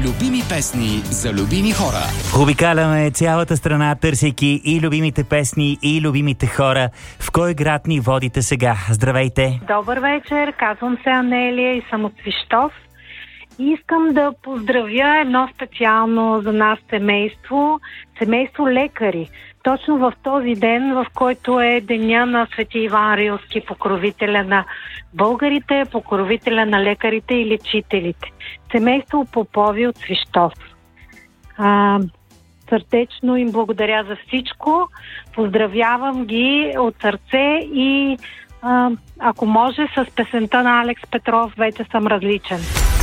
Любими песни за любими хора. Обикаляме цялата страна, търсейки и любимите песни, и любимите хора. В кой град ни водите сега? Здравейте! Добър вечер, казвам се Анелия и съм от Свищов. И искам да поздравя едно специално за нас семейство лекари. Точно в този ден, в който е деня на Свети Иван Рилски, покровителя на българите, покровителя на лекарите и лечителите. Семейство Попови от Свищов. Сърдечно им благодаря за всичко. Поздравявам ги от сърце и ако може с песента на Алекс Петров "Вече съм различен".